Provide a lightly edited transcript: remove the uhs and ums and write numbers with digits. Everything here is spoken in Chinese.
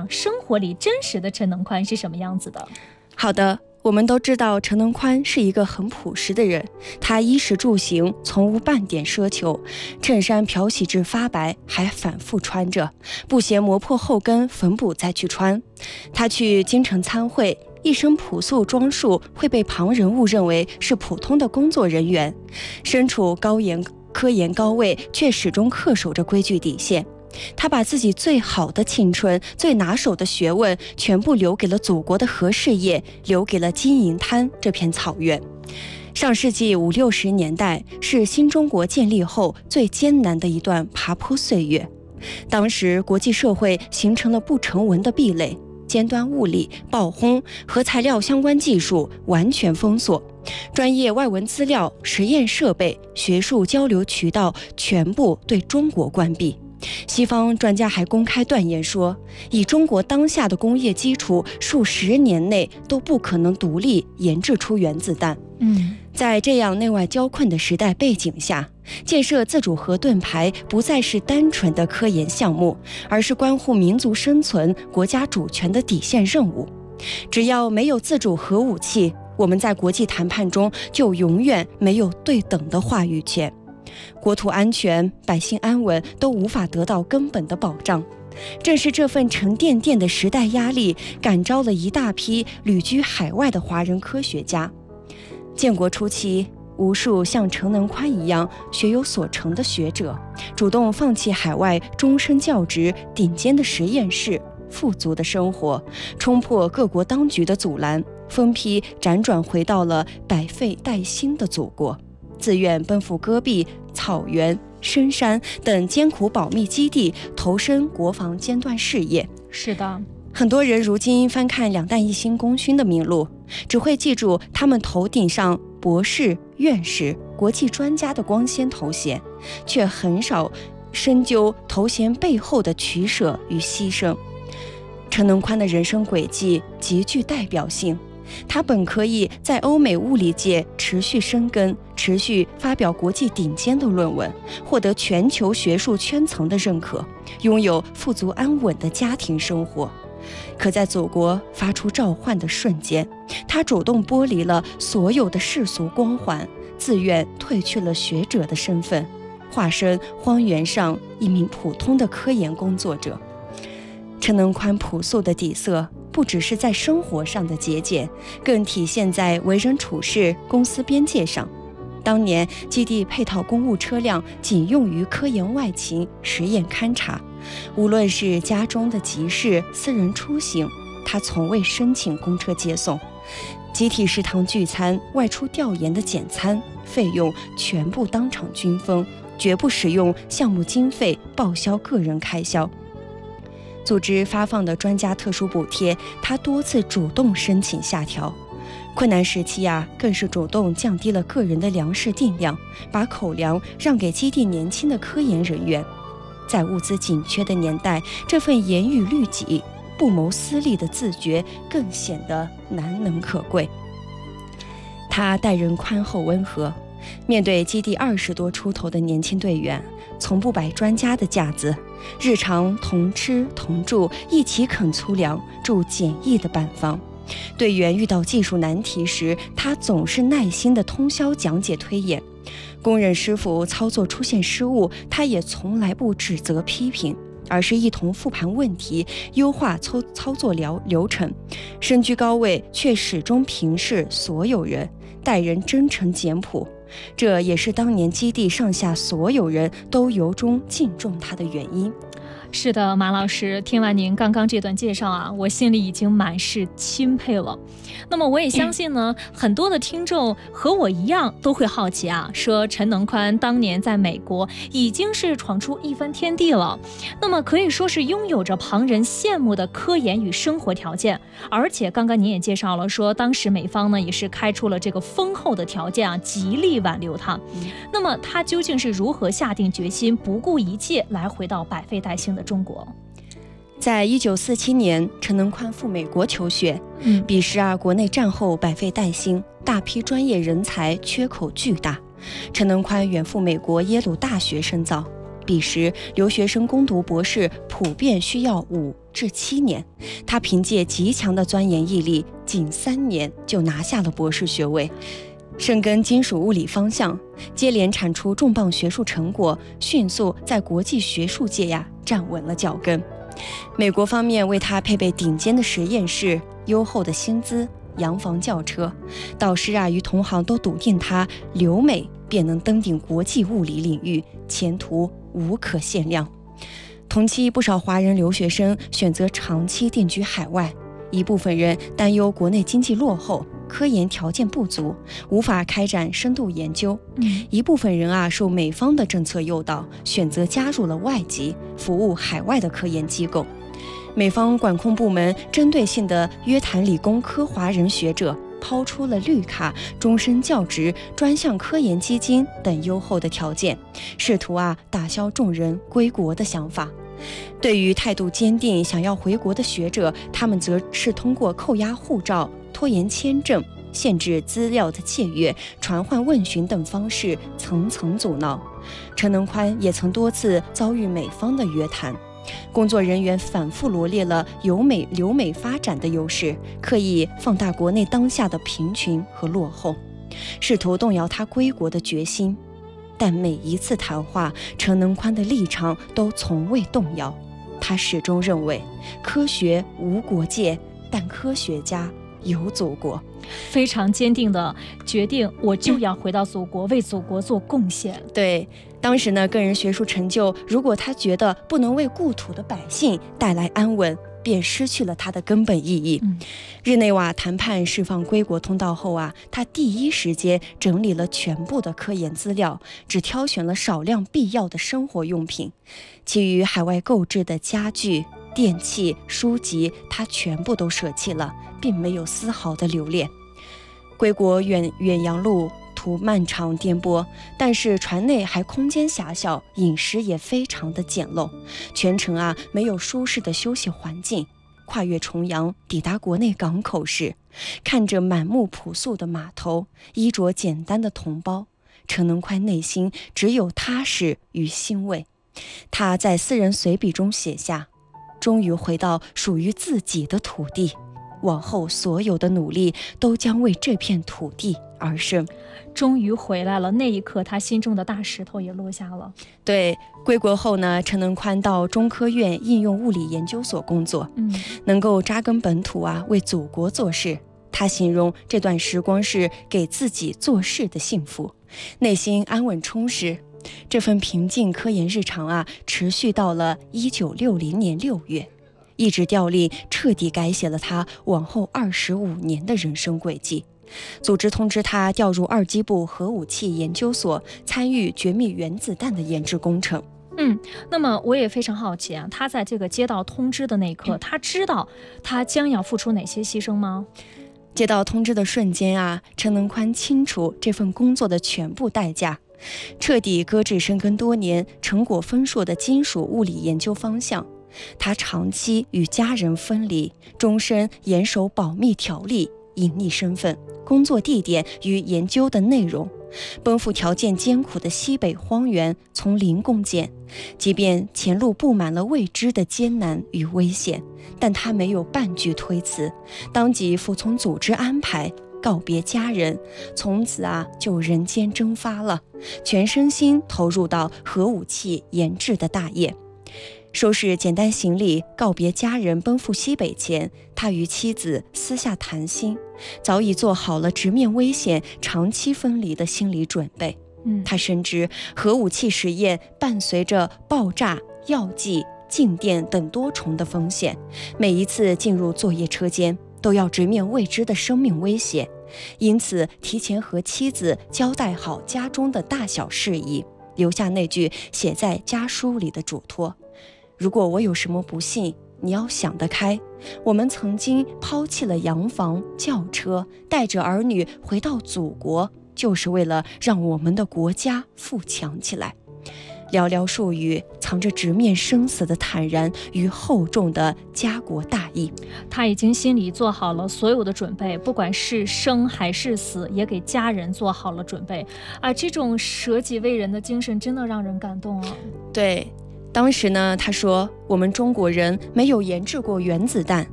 讲生活里真实的陈能宽是什么样子的。 好的，我们都知道陈能宽是一个很朴实的人，他衣食住行从无半点奢求，衬衫漂洗至发白还反复穿着，不嫌磨破后跟缝补再去穿。他去京城参会，一身朴素装束会被旁人误认为是普通的工作人员，身处科研高位，却始终恪守着规矩底线。他把自己最好的青春、最拿手的学问全部留给了祖国的核事业，留给了金银滩这片草原。上世纪50、60年代是新中国建立后最艰难的一段爬坡岁月，当时国际社会形成了不成文的壁垒，尖端物理、爆轰、核材料相关技术完全封锁，专业外文资料、实验设备、学术交流渠道全部对中国关闭。西方专家还公开断言说，以中国当下的工业基础，数十年内都不可能独立研制出原子弹。在这样内外交困的时代背景下，建设自主核盾牌不再是单纯的科研项目，而是关乎民族生存、国家主权的底线任务。只要没有自主核武器，我们在国际谈判中就永远没有对等的话语权。国土安全、百姓安稳都无法得到根本的保障。正是这份沉甸甸的时代压力，感召了一大批旅居海外的华人科学家。建国初期，无数像陈能宽一样学有所成的学者，主动放弃海外终身教职、顶尖的实验室、富足的生活，冲破各国当局的阻拦，分批辗转回到了百废待兴的祖国，自愿奔赴戈壁、草原、深山等艰苦保密基地，投身国防尖端事业。 是的， 很多人如今翻看两弹一星功勋的名录，只会记住他们头顶上博士、院士、国际专家的光鲜头衔，却很少深究头衔背后的取舍与牺牲。陈能宽的人生轨迹极具代表性，他本可以在欧美物理界持续深耕，持续发表国际顶尖的论文，获得全球学术圈层的认可，拥有富足安稳的家庭生活。可在祖国发出召唤的瞬间，他主动剥离了所有的世俗光环，自愿褪去了学者的身份，化身荒原上一名普通的科研工作者。陈能宽朴素的底色不只是在生活上的节俭，更体现在为人处事、公司边界上。当年基地配套公务车辆仅用于科研外勤、实验勘察，无论是家中的急事、私人出行，他从未申请公车接送。集体食堂聚餐、外出调研的简餐费用全部当场均分，绝不使用项目经费报销个人开销。组织发放的专家特殊补贴，他多次主动申请下调。困难时期更是主动降低了个人的粮食定量，把口粮让给基地年轻的科研人员。在物资紧缺的年代，这份严于律己、不谋私利的自觉更显得难能可贵。他待人宽厚温和，面对基地20多出头的年轻队员，从不摆专家的架子，日常同吃同住，一起啃粗粮，住简易的板房。队员遇到技术难题时，他总是耐心地通宵讲解推演。工人师傅操作出现失误，他也从来不指责批评，而是一同复盘问题，优化操作流程。身居高位，却始终平视所有人，待人真诚简朴。这也是当年基地上下所有人都由衷敬重他的原因。 是的，马老师，听完您刚刚这段介绍我心里已经满是钦佩了。那么我也相信呢，很多的听众和我一样都会好奇说陈能宽当年在美国已经是闯出一番天地了，那么可以说是拥有着旁人羡慕的科研与生活条件，而且刚刚您也介绍了说，当时美方呢也是开出了这个丰厚的条件极力挽留他。那么他究竟是如何下定决心，不顾一切来回到百废待兴的中国？ 在1947年，陈能宽赴美国求学。彼时国内战后百废待兴，大批专业人才缺口巨大。陈能宽远赴美国耶鲁大学深造。 彼时留学生攻读博士普遍需要5至7年，他凭借极强的钻研毅力，仅3年就拿下了博士学位。深耕金属物理方向，接连产出重磅学术成果，迅速在国际学术界站稳了脚跟。美国方面为他配备顶尖的实验室、优厚的薪资、洋房轿车，导师与同行都笃定他留美便能登顶国际物理领域，前途无可限量。同期不少华人留学生选择长期定居海外，一部分人担忧国内经济落后，科研条件不足，无法开展深度研究。一部分人受美方的政策诱导，选择加入了外籍，服务海外的科研机构。美方管控部门针对性地约谈理工科华人学者，抛出了绿卡、终身教职、专项科研基金等优厚的条件，试图打消众人归国的想法。对于态度坚定想要回国的学者，他们则是通过扣押护照、拖延签证、限制资料的借阅、传唤问询等方式层层阻挠。陈能宽也曾多次遭遇美方的约谈，工作人员反复罗列了留美发展的优势，刻意放大国内当下的贫穷和落后，试图动摇他归国的决心。但每一次谈话，陈能宽的立场都从未动摇。他始终认为，科学无国界，但科学家有祖国。 非常坚定的决定，我就要回到祖国，为祖国做贡献。 对，当时呢，个人学术成就，如果他觉得不能为故土的百姓带来安稳，便失去了它的根本意义。日内瓦谈判释放归国通道后他第一时间整理了全部的科研资料，只挑选了少量必要的生活用品，其余海外购置的家具、电器、书籍，他全部都舍弃了，并没有丝毫的留恋。归国远洋路途漫长颠簸，但是船内还空间狭小，饮食也非常的简陋，全程没有舒适的休息环境。跨越重洋抵达国内港口时，看着满目朴素的码头、衣着简单的同胞，陈能宽内心只有踏实与欣慰。他在私人随笔中写下，终于回到属于自己的土地，往后所有的努力都将为这片土地而生。 终于回来了，那一刻他心中的大石头也落下了。 对，归国后呢，陈能宽到中科院应用物理研究所工作，能够扎根本土为祖国做事。他形容这段时光是给自己做事的幸福，内心安稳充实。这份平静科研日常持续到了1960年6月，意志调令彻底改写了他往后25年的人生轨迹。组织通知他调入二机部核武器研究所，参与绝密原子弹的研制工程。 那么我也非常好奇他在这个接到通知的那一刻，他知道他将要付出哪些牺牲吗？ 接到通知的瞬间陈能宽清楚这份工作的全部代价，彻底搁置深耕多年、成果丰硕的金属物理研究方向。他长期与家人分离，终身严守保密条例，隐匿身份、工作地点与研究的内容，奔赴条件艰苦的西北荒原，从零共建。即便前路布满了未知的艰难与危险，但他没有半句推辞，当即服从组织安排，告别家人，从此就人间蒸发了，全身心投入到核武器研制的大业。收拾简单行李，告别家人，奔赴西北前，他与妻子私下谈心，早已做好了直面危险、长期分离的心理准备。他深知核武器实验伴随着爆炸、药剂、静电等多重的风险，每一次进入作业车间都要直面未知的生命威胁，因此提前和妻子交代好家中的大小事宜，留下那句写在家书里的嘱托：如果我有什么不幸，你要想得开。我们曾经抛弃了洋房、轿车，带着儿女回到祖国，就是为了让我们的国家富强起来。 寥寥数语，藏着直面生死的坦然与厚重的家国大义。 他已经心里做好了所有的准备，不管是生还是死，也给家人做好了准备啊！这种舍己为人的精神真的让人感动啊。 对，当时呢，他说我们中国人没有研制过原子弹，